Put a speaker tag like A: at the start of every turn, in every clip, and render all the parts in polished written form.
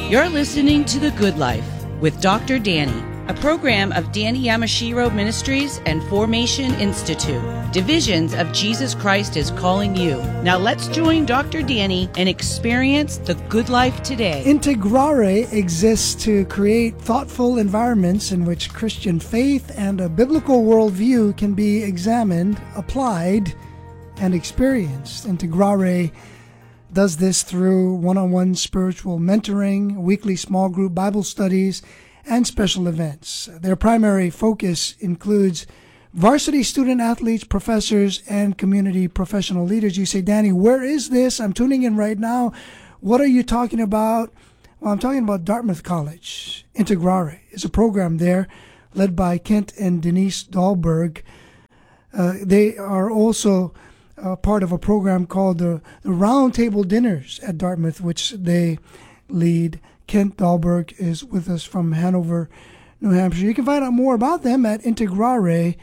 A: You're listening to The Good Life with Dr. Danny, a program of Danny Yamashiro Ministries and Formation Institute. Divisions of Jesus Christ is calling you. Now let's join Dr. Danny and experience the good life today.
B: Integrare exists to create thoughtful environments in which Christian faith and a biblical worldview can be examined, applied, and experienced. Integrare does this through one-on-one spiritual mentoring, weekly small group Bible studies, and special events. Their primary focus includes varsity student athletes, professors, and community professional leaders. You say, Danny, where is this? I'm tuning in right now. What are you talking about? Well, I'm talking about Dartmouth College. Integrare is a program there led by Kent and Denise Dahlberg. They are also part of a program called the Roundtable Dinners at Dartmouth, which they lead. Kent Dahlberg is with us from Hanover, New Hampshire. You can find out more about them at integrare.us.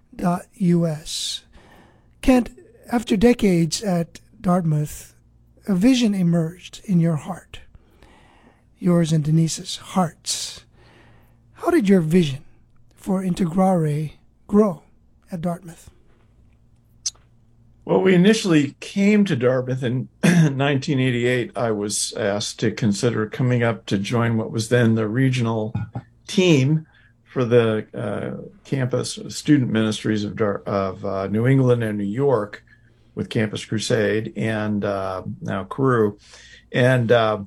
B: Kent, after decades at Dartmouth, a vision emerged in your heart, yours and Denise's hearts. How did your vision for Integrare grow at Dartmouth?
C: Well, we initially came to Dartmouth in 1988. I was asked to consider coming up to join what was then the regional team for the campus student ministries of New England and New York with Campus Crusade and now Cru. And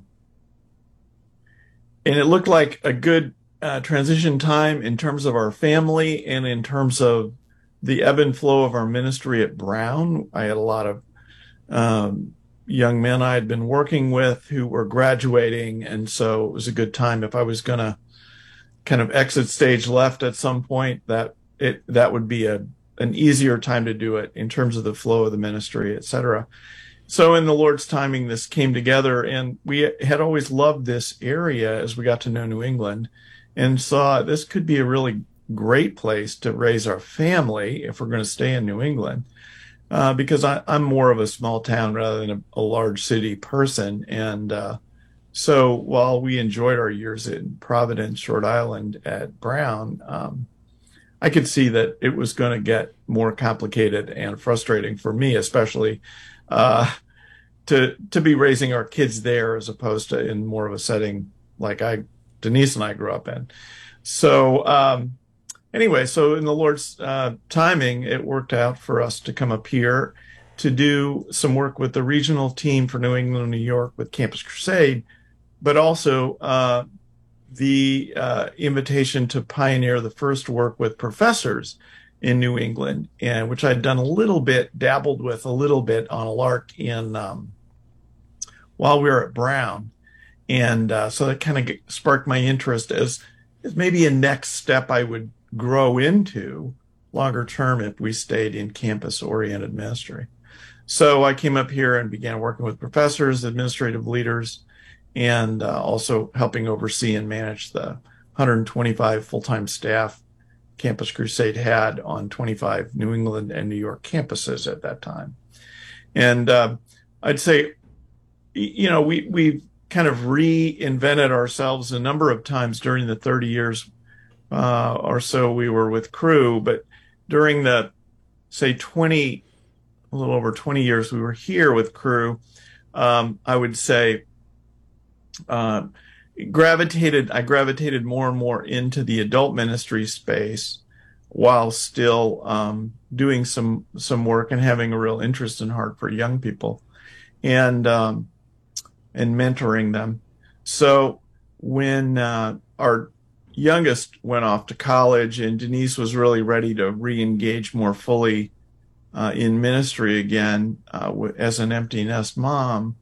C: it looked like a good transition time in terms of our family and in terms of the ebb and flow of our ministry at Brown. I had a lot of young men I had been working with who were graduating, and so it was a good time. If I was going to kind of exit stage left at some point, that would be an easier time to do it in terms of the flow of the ministry, etc. So in the Lord's timing, this came together, and we had always loved this area as we got to know New England, and saw this could be a really great place to raise our family if we're going to stay in New England, because I'm more of a small town rather than a large city person. And so while we enjoyed our years in Providence, Rhode Island at Brown, I could see that it was going to get more complicated and frustrating for me, especially to be raising our kids there as opposed to in more of a setting like Denise and I grew up in. So anyway, so in the Lord's timing, it worked out for us to come up here to do some work with the regional team for New England and New York with Campus Crusade, but also the invitation to pioneer the first work with professors in New England, and which I'd done a little bit, dabbled with a little bit on a lark in while we were at Brown. And so that kind of sparked my interest as maybe a next step I would grow into longer term if we stayed in campus-oriented ministry. So I came up here and began working with professors, administrative leaders, and also helping oversee and manage the 125 full-time staff Campus Crusade had on 25 New England and New York campuses at that time. And I'd say, we've kind of reinvented ourselves a number of times during the 30 years or so we were with Cru, but during the, say, a little over 20 years we were here with Cru, I would say I gravitated more and more into the adult ministry space while still doing some work and having a real interest and heart for young people and mentoring them. So when our youngest went off to college and Denise was really ready to re-engage more fully in ministry again as an empty nest mom,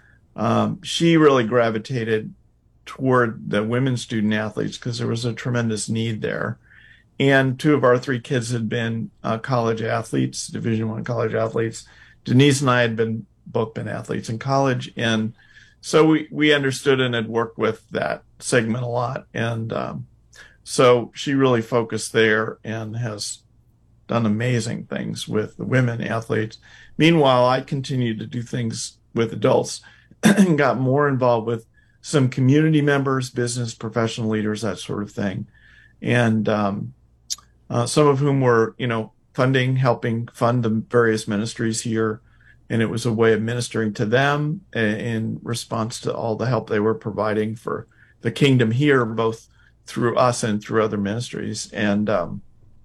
C: she really gravitated toward the women student athletes because there was a tremendous need there. And two of our three kids had been college athletes, Division I college athletes. Denise and I had both been athletes in college. And so we understood and had worked with that segment a lot. And so she really focused there and has done amazing things with the women athletes. Meanwhile, I continued to do things with adults and got more involved with some community members, business, professional leaders, that sort of thing. And some of whom were, helping fund the various ministries here. And it was a way of ministering to them in response to all the help they were providing for the kingdom here, both through us and through other ministries. And and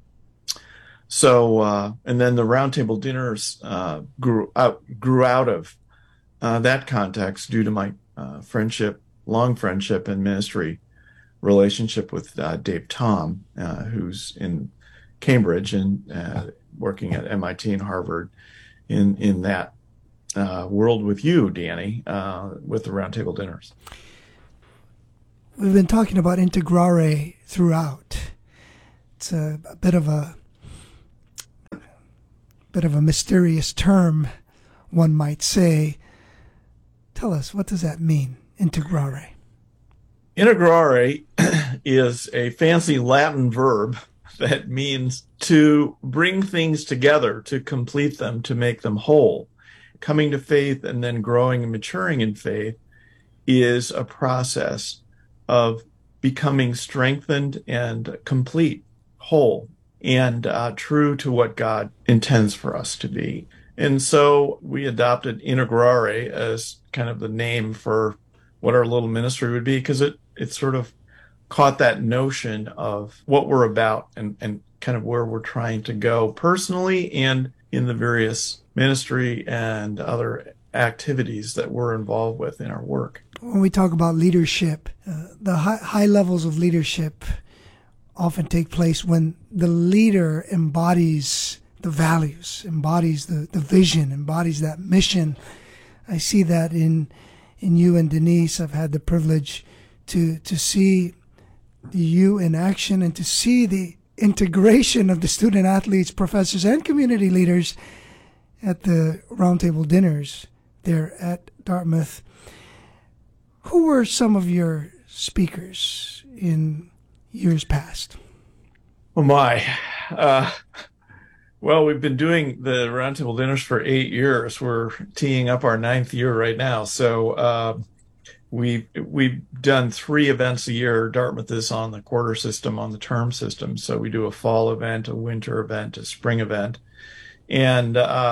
C: then the roundtable dinners grew out of that context due to my long friendship and ministry relationship with Dave Tom, who's in Cambridge and working at MIT and Harvard in that world with you, Danny, with the roundtable dinners.
B: We've been talking about integrare throughout. It's a bit of a mysterious term, one might say. Tell us, what does that mean, integrare?
C: Integrare is a fancy Latin verb that means to bring things together, to complete them, to make them whole. Coming to faith and then growing and maturing in faith is a process of becoming strengthened and complete, whole, and true to what God intends for us to be. And so we adopted integrare as kind of the name for what our little ministry would be, because it sort of caught that notion of what we're about and kind of where we're trying to go personally and in the various ministry and other activities that we're involved with in our work.
B: When we talk about leadership, the high levels of leadership often take place when the leader embodies the values, embodies the vision, embodies that mission. I see that in you and Denise. I've had the privilege to see you in action and to see the integration of the student athletes, professors, and community leaders at the roundtable dinners there at Dartmouth. Who were some of your speakers in years past?
C: Oh my. Well, we've been doing the roundtable dinners for 8 years. We're teeing up our 9th year right now. So we've done 3 events a year. Dartmouth is on the quarter system, on the term system. So we do a fall event, a winter event, a spring event. And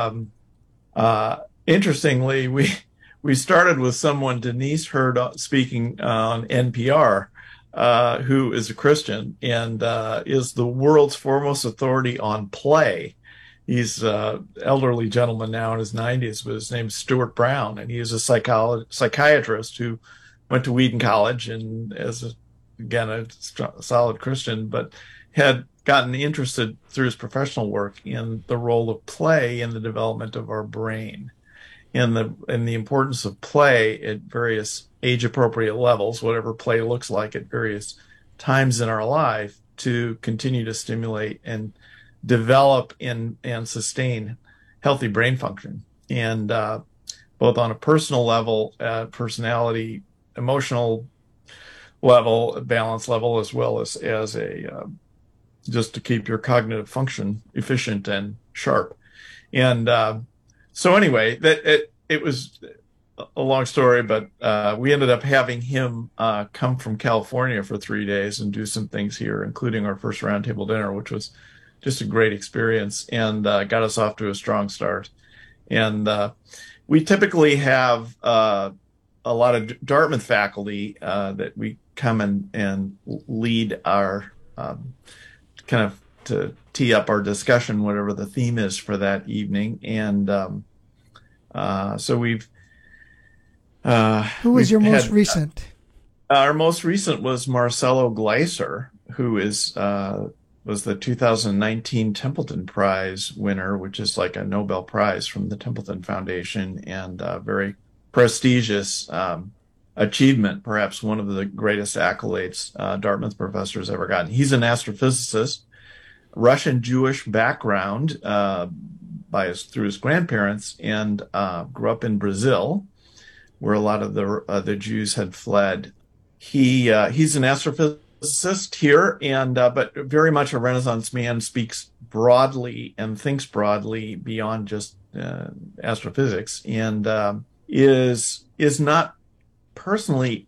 C: interestingly, we started with someone Denise heard speaking on NPR, who is a Christian and is the world's foremost authority on play. He's an elderly gentleman now in his 90s, but his name's Stuart Brown, and he is a psychiatrist who went to Wheaton College and as a solid Christian, but had gotten interested through his professional work in the role of play in the development of our brain and the importance of play at various age-appropriate levels, whatever play looks like at various times in our life, to continue to stimulate and develop and sustain healthy brain function. And both on a personal level, personality, emotional level, balance level, as well as a just to keep your cognitive function efficient and sharp. And so anyway, it was a long story, but we ended up having him come from California for 3 days and do some things here, including our first roundtable dinner, which was just a great experience and got us off to a strong start. And we typically have a lot of Dartmouth faculty that we come and lead our kind of to tee up our discussion, whatever the theme is for that evening. And so we've
B: who was your most recent?
C: Our most recent was Marcelo Gleiser, who was the 2019 Templeton Prize winner, which is like a Nobel Prize from the Templeton Foundation, and a very prestigious achievement, perhaps one of the greatest accolades Dartmouth professors ever gotten. He's an astrophysicist, Russian-Jewish background through his grandparents, and grew up in Brazil, where a lot of the Jews had fled. He's an astrophysicist here, and but very much a Renaissance man, speaks broadly and thinks broadly beyond just astrophysics, and is not personally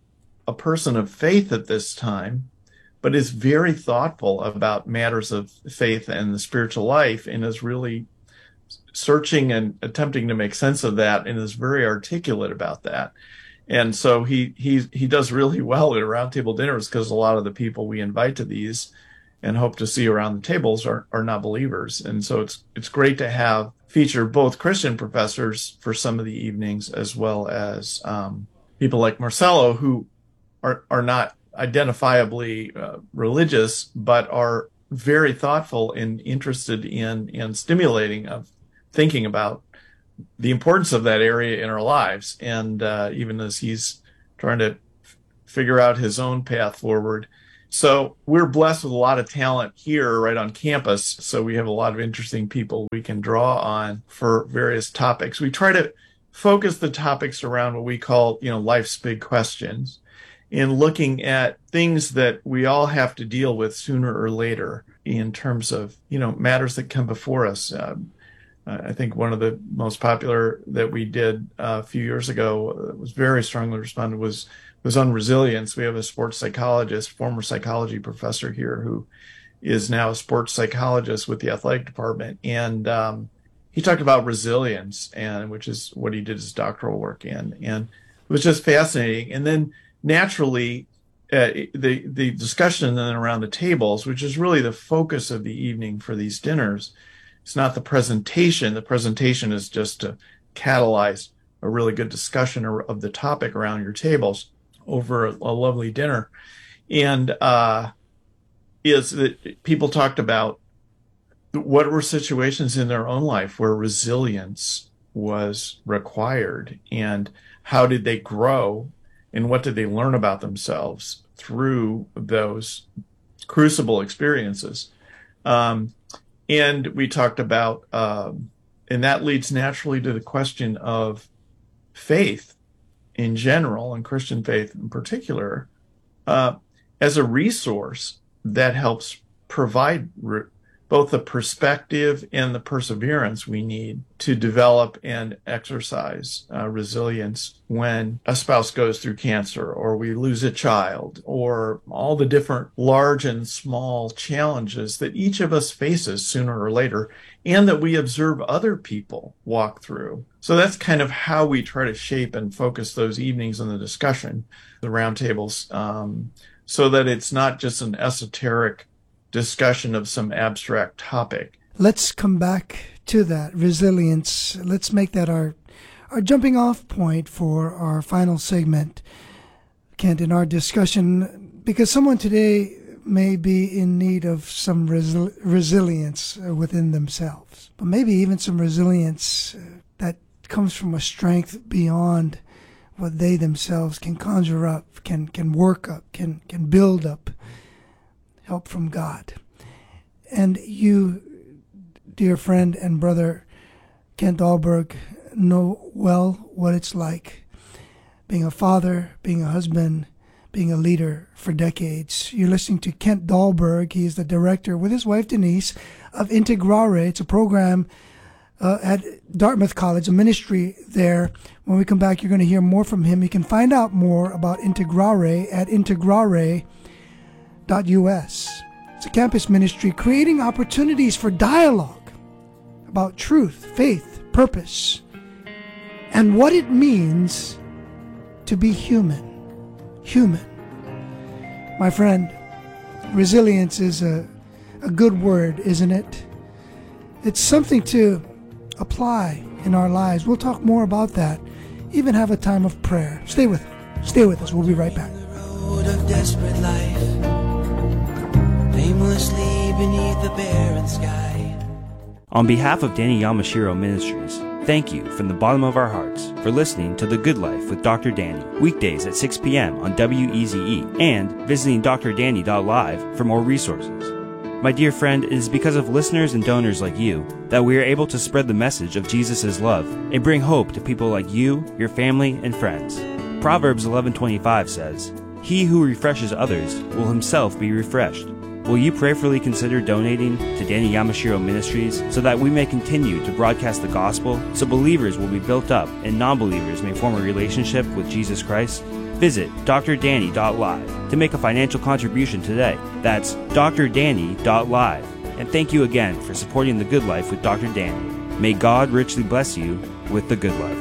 C: a person of faith at this time, but is very thoughtful about matters of faith and the spiritual life, and is really searching and attempting to make sense of that, and is very articulate about that. And so he does really well at roundtable dinners, because a lot of the people we invite to these and hope to see around the tables are not believers. And so it's great to feature both Christian professors for some of the evenings, as well as people like Marcelo, who are not identifiably religious, but are very thoughtful and interested in stimulating of thinking about the importance of that area in our lives. And even as he's trying to figure out his own path forward. So we're blessed with a lot of talent here right on campus. So we have a lot of interesting people we can draw on for various topics. We try to focus the topics around what we call, life's big questions, in looking at things that we all have to deal with sooner or later in terms of, matters that come before us. I think one of the most popular that we did a few years ago was very strongly responded was on resilience. We have a sports psychologist, former psychology professor here, who is now a sports psychologist with the athletic department. And he talked about resilience, and which is what he did his doctoral work in. And it was just fascinating. And then naturally, the discussion then around the tables, which is really the focus of the evening for these dinners. It's not the presentation. The presentation is just to catalyze a really good discussion of the topic around your tables over a lovely dinner. And is that people talked about what were situations in their own life where resilience was required, and how did they grow, and what did they learn about themselves through those crucible experiences. And we talked about, and that leads naturally to the question of faith in general, and Christian faith in particular, as a resource that helps provide both the perspective and the perseverance we need to develop and exercise resilience when a spouse goes through cancer, or we lose a child, or all the different large and small challenges that each of us faces sooner or later, and that we observe other people walk through. So that's kind of how we try to shape and focus those evenings in the discussion, the roundtables, so that it's not just an esoteric discussion of some abstract topic.
B: Let's come back to that resilience. Let's make that our jumping off point for our final segment, Kent, in our discussion, because someone today may be in need of some resilience within themselves, but maybe even some resilience that comes from a strength beyond what they themselves can conjure up, can work up, can build up. Help from God. And you, dear friend and brother Kent Dahlberg, know well what it's like being a father, being a husband, being a leader for decades. You're listening to Kent Dahlberg. He is the director, with his wife Denise, of Integrare. It's a program at Dartmouth College, a ministry there. When we come back, you're going to hear more from him. You can find out more about Integrare at integrare.us. It's a campus ministry creating opportunities for dialogue about truth, faith, purpose, and what it means to be human. Human. My friend, resilience is a good word, isn't it? It's something to apply in our lives. We'll talk more about that. Even have a time of prayer. Stay with us. We'll be right back.
D: Road of desperate life, aimlessly beneath the barren sky.
E: On behalf of Danny Yamashiro Ministries, thank you from the bottom of our hearts for listening to The Good Life with Dr. Danny, weekdays at 6 p.m. on WEZE, and visiting drdanny.live for more resources. My dear friend, it is because of listeners and donors like you that we are able to spread the message of Jesus' love and bring hope to people like you, your family, and friends. Proverbs 11:25 says, "He who refreshes others will himself be refreshed." Will you prayerfully consider donating to Danny Yamashiro Ministries so that we may continue to broadcast the gospel, so believers will be built up and non-believers may form a relationship with Jesus Christ? Visit drdanny.live to make a financial contribution today. That's drdanny.live. And thank you again for supporting The Good Life with Dr. Danny. May God richly bless you with The Good Life.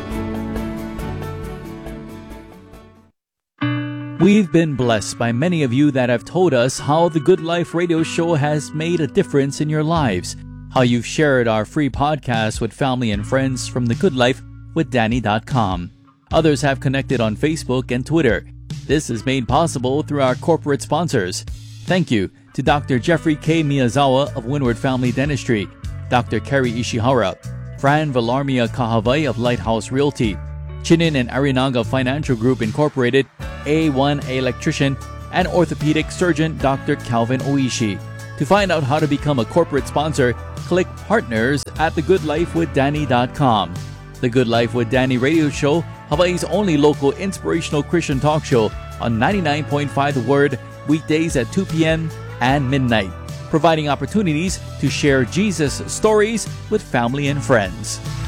F: We've been blessed by many of you that have told us how The Good Life radio show has made a difference in your lives, how you've shared our free podcast with family and friends from thegoodlifewithdanny.com. Others have connected on Facebook and Twitter. This is made possible through our corporate sponsors. Thank you to Dr. Jeffrey K. Miyazawa of Windward Family Dentistry, Dr. Kerry Ishihara, Fran Villarmia Kahavai of Lighthouse Realty, Chinin and Arinaga Financial Group Incorporated, A1 Electrician, and orthopedic surgeon Dr. Calvin Oishi. To find out how to become a corporate sponsor, click Partners at thegoodlifewithdanny.com. The Good Life with Danny radio show, Hawaii's only local inspirational Christian talk show on 99.5 The Word, weekdays at 2 p.m. and midnight, providing opportunities to share Jesus stories with family and friends.